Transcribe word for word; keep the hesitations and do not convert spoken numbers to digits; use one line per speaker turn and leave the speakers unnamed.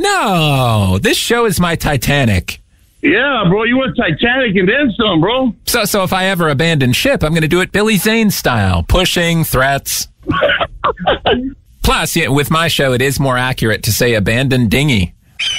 No, this show is my Titanic.
Yeah, bro, you went Titanic and then some, bro.
So, so if I ever abandon ship, I'm going to do it Billy Zane style, pushing, threats. Plus, yeah, with my show, it is more accurate to say abandoned dinghy.